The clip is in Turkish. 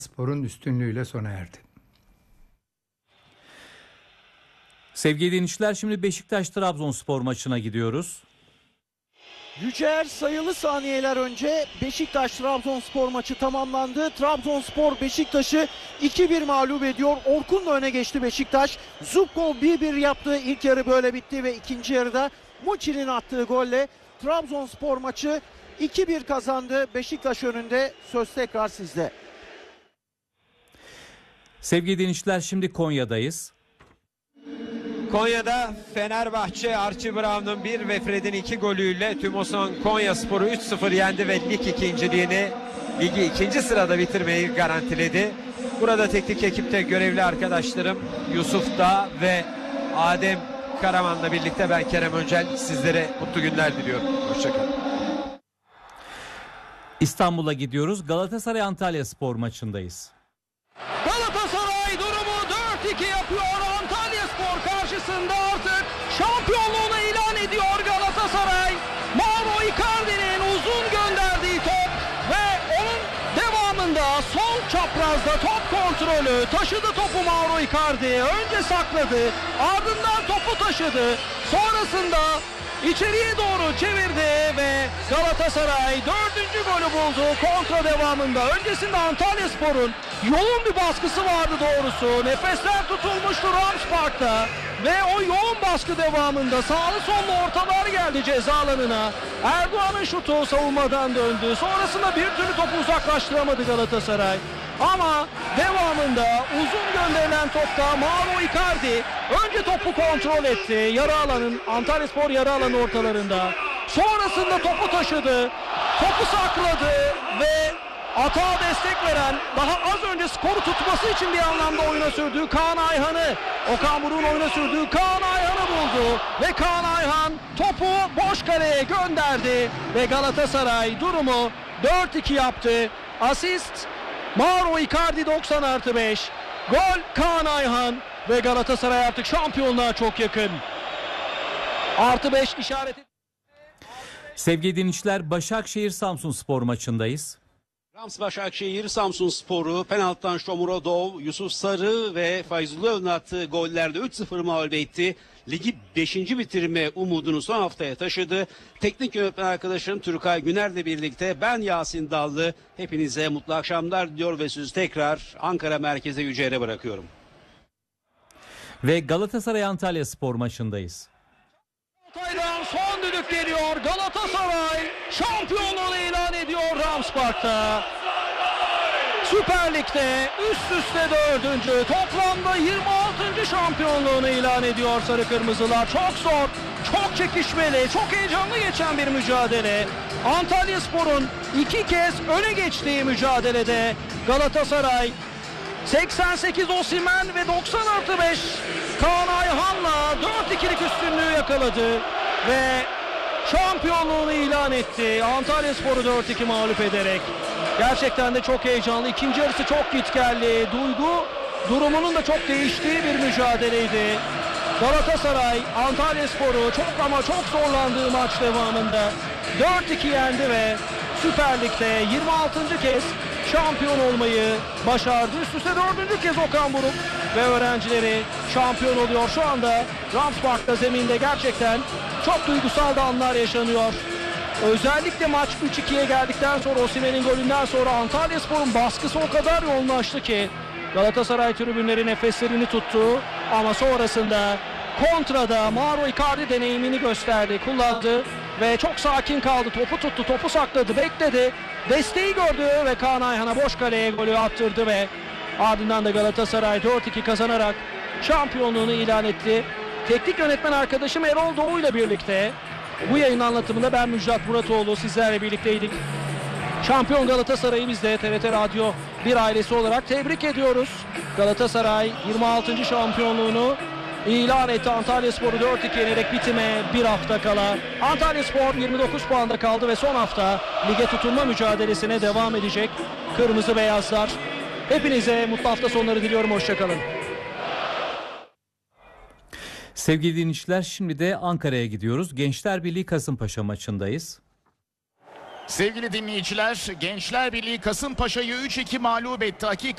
Spor'un üstünlüğüyle sona erdi. Sevgili dinleyiciler, şimdi Beşiktaş-Trabzonspor maçına gidiyoruz. Yücel sayılı saniyeler önce Beşiktaş-Trabzonspor maçı tamamlandı. Trabzonspor Beşiktaş'ı 2-1 mağlup ediyor. Orkun'la öne geçti Beşiktaş. Zubkov 1-1 yaptı. İlk yarı böyle bitti ve ikinci yarıda Muçi'nin attığı golle Trabzonspor maçı 2-1 kazandı. Beşiktaş önünde, söz tekrar sizde. Sevgili dinleyiciler, şimdi Konya'dayız. Konya'da Fenerbahçe Archie Brown'un 1 ve Fred'in 2 golüyle Tümoson Konyaspor'u 3-0 yendi ve lig ikinciliğini, ligi ikinci sırada bitirmeyi garantiledi. Burada teknik ekipte görevli arkadaşlarım Yusuf Dağ ve Adem Karaman'la birlikte ben Kerem Öncel, sizlere mutlu günler diliyorum. Hoşçakalın. İstanbul'a gidiyoruz. Galatasaray Antalyaspor maçındayız. Galatasaray durumu 4-2 yapıyor. Antalyaspor karşısında artık şampiyonluğunu ilan ediyor Galatasaray. Mauro Icardi'nin uzun gönderdiği top ve onun devamında son çaprazda top kontrolü, taşıdı topu Mauro Icardi. Önce sakladı, ardından topu taşıdı. Sonrasında İçeriye doğru çevirdi ve Galatasaray 4. golü buldu kontra devamında. Öncesinde Antalyaspor'un yoğun bir baskısı vardı doğrusu. Nefesler tutulmuştu Rams Park'ta ve o yoğun baskı devamında sağlı sollu ortalar geldi ceza alanına. Erdoğan'ın şutu savunmadan döndü. Sonrasında bir türlü topu uzaklaştıramadı Galatasaray. Ama devamında uzun gönderilen topta Mauro Icardi önce topu kontrol etti. Yarı alanın, Antalyaspor yarı alanı ortalarında. Sonrasında topu taşıdı, topu sakladı ve atağa destek veren, daha az önce skoru tutması için bir anlamda oyuna sürdüğü Kaan Ayhan'ı, Okan Buruk'un oyuna sürdüğü Kaan Ayhan'ı buldu. Ve Kaan Ayhan topu boş kaleye gönderdi ve Galatasaray durumu 4-2 yaptı. Asist Mauro Icardi 90+5. Gol Kaan Ayhan ve Galatasaray artık şampiyonluğa çok yakın. +5 işareti. Sevgili dinleyiciler, Başakşehir-Samsunspor maçındayız. Rams Başakşehir Samsunspor'u penaltıdan Shomurodov, Yusuf Sarı ve Fayzullah'ın attığı gollerde 3-0 mağlup etti. Ligi 5. bitirme umudunu son haftaya taşıdı. Teknik yönetmen arkadaşım Türkay Güner'le birlikte ben Yasin Dallı. Hepinize mutlu akşamlar diyor ve sözü tekrar Ankara merkeze Yücel'e bırakıyorum. Ve Galatasaray Antalyaspor maçındayız. Hatay'dan son düdük geliyor. Galatasaray şampiyonluğunu ilan ediyor Rams Park'ta. Süper Lig'de üst üste 4. toplamda 26. şampiyonluğunu ilan ediyor Sarı Kırmızılar. Çok zor, çok çekişmeli, çok heyecanlı geçen bir mücadele. Antalyaspor'un 2 kez öne geçtiği mücadelede Galatasaray 88 Osimhen ve 90+5 Kaan Ayhan'la 4-2'lik üstünlüğü yakaladı ve şampiyonluğunu ilan etti. Antalyaspor'u 4-2 mağlup ederek. Gerçekten de çok heyecanlı. İkinci yarısı çok gitgelli. Duygu durumunun da çok değiştiği bir mücadeleydi. Galatasaray Antalyaspor'u çok ama çok zorlandığı maç devamında 4-2 yendi ve Süper Lig'de 26. kez şampiyon olmayı başardı. Üst üste 4. kez Okan Buruk ve öğrencileri şampiyon oluyor. Şu anda Rams Park'ta zeminde gerçekten çok duygusal da anlar yaşanıyor. Özellikle maç 3-2'ye geldikten sonra Osimhen'in golünden sonra Antalyaspor'un baskısı o kadar yoğunlaştı ki Galatasaray tribünleri nefeslerini tuttu ama sonrasında kontrada Mauro Icardi deneyimini gösterdi, kullandı ve çok sakin kaldı. Topu tuttu, topu sakladı, bekledi. Desteği gördü ve Kaan Ayhan'a boş kaleye golü attırdı ve ardından da Galatasaray 4-2 kazanarak şampiyonluğunu ilan etti. Teknik yönetmen arkadaşım Erol Doğu ile birlikte bu yayın anlatımında ben Müjdat Muratoğlu sizlerle birlikteydik. Şampiyon Galatasaray'ı biz de TRT Radyo bir ailesi olarak tebrik ediyoruz. Galatasaray 26. şampiyonluğunu ilan etti. Antalyaspor'u 4-2 yenerek bitime bir hafta kala. Antalyaspor 29 puanda kaldı ve son hafta lige tutunma mücadelesine devam edecek Kırmızı Beyazlar. Hepinize mutlu hafta sonları diliyorum. Hoşçakalın. Sevgili dinleyiciler, şimdi de Ankara'ya gidiyoruz. Gençler Birliği Kasımpaşa maçındayız. Sevgili dinleyiciler, Gençler Birliği Kasımpaşa'yı 3-2 mağlup etti.